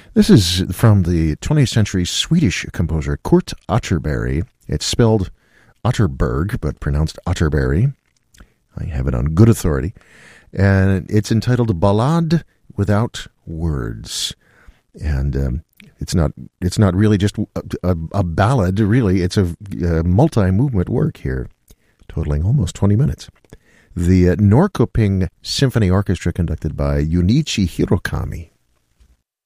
This is from the 20th century Swedish composer Kurt Atterberg. It's spelled Atterberg, but pronounced Atterberg. I have it on good authority. And it's entitled Ballade Without Words. And it's not really just a ballad, really. It's a multi-movement work here, totaling almost 20 minutes. The Norrköping Symphony Orchestra, conducted by Junichi Hirokami.